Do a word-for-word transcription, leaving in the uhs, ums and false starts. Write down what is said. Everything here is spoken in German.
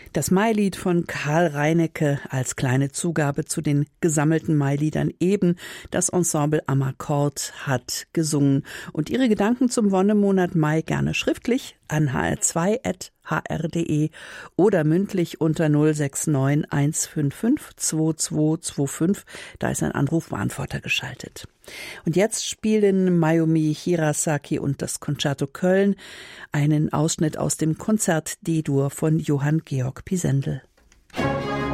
Das Mailied von Karl Reinecke als kleine Zugabe zu den gesammelten Mailiedern eben. Das Ensemble Amakord hat gesungen. Und ihre Gedanken zum Wonnemonat Mai gerne schriftlich an h r zwei at h r punkt d e oder mündlich unter null sechs neun eins fünf fünf zwei zwei zwei fünf. Da ist ein Anruf-Warnvorter geschaltet. Und jetzt spielen Mayumi Hirasaki und das Concerto Köln einen Ausschnitt aus dem Konzert D-Dur von Johann Georg Pisendel.